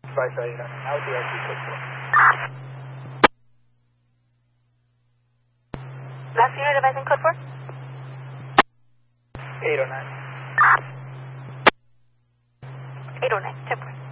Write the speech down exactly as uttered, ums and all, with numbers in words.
Advice eight oh nine. How would you like to code four? Last unit advising code four? eight oh nine. eight oh nine, ten four.